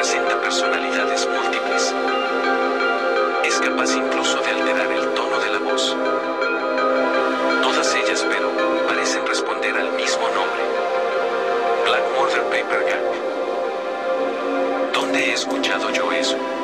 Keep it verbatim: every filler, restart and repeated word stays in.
representa personalidades múltiples. Es capaz incluso de alterar el tono de la voz. Todas ellas, pero, parecen responder al mismo nombre. Black Murder Paper Gang. ¿Dónde he escuchado yo eso?